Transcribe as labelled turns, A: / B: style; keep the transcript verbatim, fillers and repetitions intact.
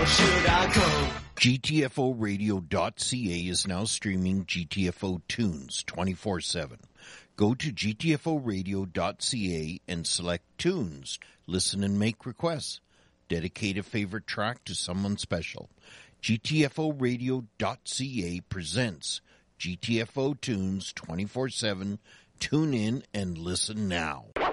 A: should I go?
B: G T F O radio dot C A is now streaming G T F O tunes twenty-four seven. Go to G T F O radio dot C A and select tunes. Listen and make requests. Dedicate a favorite track to someone special. G T F O radio dot C A presents G T F O tunes twenty-four seven. Tune in and listen now.